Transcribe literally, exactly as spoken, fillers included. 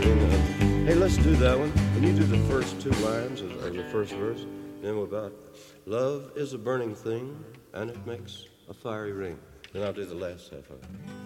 sing. Uh, hey, let's do that one. Can you do the first two lines of, of the first verse? Then we're about love is a burning thing, and it makes a fiery ring. Then I'll do the last half of it.